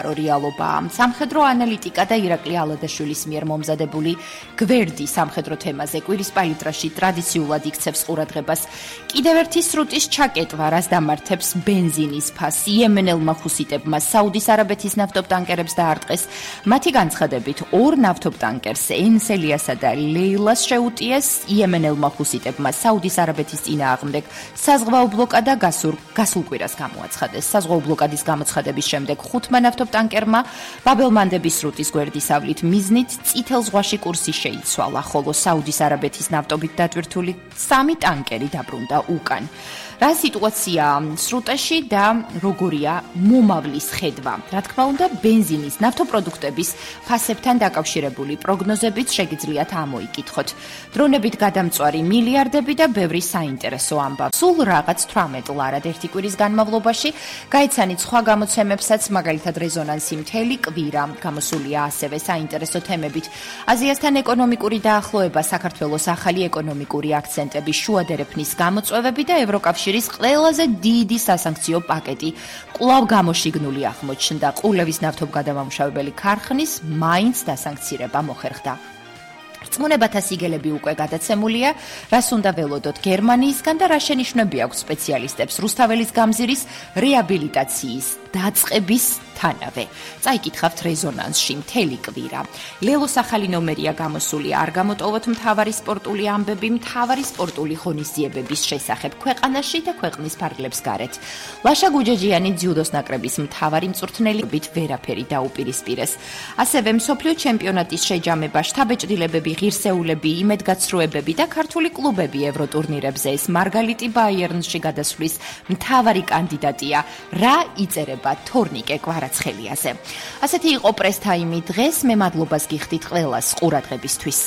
სამყარო რეალობაა. სამხედრო ანალიტიკა და ირაკლი ალადაშვილის მიერ მომზადებული გვერდი სამხედრო თემაზე კვირის პალიტრაში ტრადიციულად იქცევს ყურადღებას. კიდევ ერთი სრუტის ჩაკეტვა, რაც დამართებს ბენზინის ფასს. იემენელმა ხუსიტებმა საუდის არაბეთის ნავთობტანკერებს დაარტყეს. მათი განცხადებით, ორ ნავთობტანკერს ენსელიასა და ლეილას შეუტიეს იემენელმა ხუსიტებმა საუდის არაბეთის წინააღმდეგ საზღვაო ბლოკადა გასულ კვირას გამოაცხადეს. საზღვაო ბლოკადის გამოცხადების შემდეგ 5 ნავთობტანკერმა ბაბელმანდების სრუტის გვერდისავლით მიზნით წითელ ზღვაში კურსი შეიცვალა, ხოლო საუდის არაბეთის ნავთობით დატვირთული 3 ტანკერი დაბრუნდა უკან. რა სიტუაციაა სრუტეში და როგორია მომავლის ხედვა? რა თქმა უნდა, ბენზინის, ნავთობპროდუქტების ფასებთან დაკავშირებული პროგნოზებით შეგიძლიათ ამოიკითხოთ. დრონებით გადამწვარი მილიარდები და ბევრი საინტერესო ამბავი. სულ რაღაც 18 ლარად ერთი კვირის განმავლობაში გაიცანით სხვა გამოცემებსაც, მაგალითად რეზონანსი მთელი კვირა გამოსულია ასევე საინტერესო თემებით. აზიასთან ეკონომიკური დაახლოება, საქართველოს ახალი ეკონომიკური აქცენტები, შუადერეფნის გამოწვევები და ევროკავშირის ყველაზე დიდი სასანქციო პაკეტი კვლავ გამოშიგნული აღმოჩნდა. ყულევის ნავთობგადამამუშავებელი ქარხნის მაინც დასანქცირება მოხერხდა. რწმუნებათა სიგელები უკვე გადაცემულია, რას უნდა ველოდოთ გერმანიისგან და რა შენიშვნები აქვს სპეციალისტებს რუსთაველის გამზირის რეაბილიტაციის დაწყების თანავე. წაიკითხავთ რეზონანსში მთელი კვირა. ლელოს ახალი ნომერია გამოსული, არ გამოტოვოთ მთავარი სპორტული ამბები მთავარი სპორტული ღონისძიებების შესახებ ქვეყანაში და ქვეყნის ფარგლებს გარეთ. ლაშა გუჯაჯიანი ძიუდოს ნაკრების მთავარი მწვრთნელობით ვერაფერი დაუპირისპირეს. ასევე მსოფლიო ჩემპიონატის შეჯამება, შთაბეჭდილებები, ღირსეულები, იმედგაცრუებები და ქართული კლუბები ევროტურნირებზე ეს მარგალიტი ბაიერნში გადასვლის მთავარი კანდიდატია. რა იწერება თორნიკე კვარაცხელიაზე. ასეთი იყო პრესტაიმი დღეს, მე მადლობას გიხდით ყველას ყურადღებისთვის.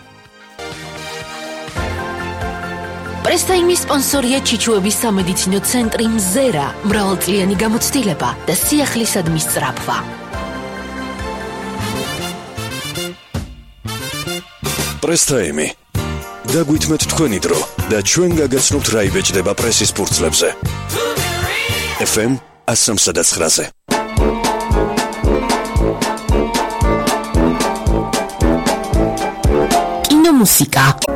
პრესტაიმის სპონსორია ჩიჩუების სამედიცინო ცენტრი მზერა, მრავალწლიანი გამოცდილება და სიახლისადმი სწრაფვა. პრესტაიმი. დაგვითმეთ თქვენი დრო და ჩვენ გაგაცნობთ რა იბეჭდება პრესის ფურცლებზე. FM 103-ზე. კინომუსიკა.